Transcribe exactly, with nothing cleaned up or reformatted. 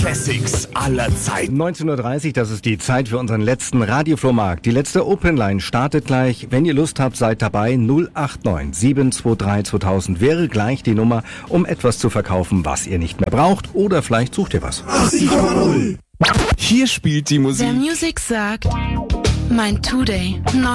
Classics aller Zeiten. neunzehn Uhr dreißig, das ist die Zeit für unseren letzten Radioflohmarkt. Die letzte Openline startet gleich. Wenn ihr Lust habt, seid dabei. null acht neun sieben zwei drei zweitausend wäre gleich die Nummer, um etwas zu verkaufen, was ihr nicht mehr braucht. Oder vielleicht sucht ihr was. achtzig Komma null. Hier spielt die Musik. Der Music sagt, mein Today.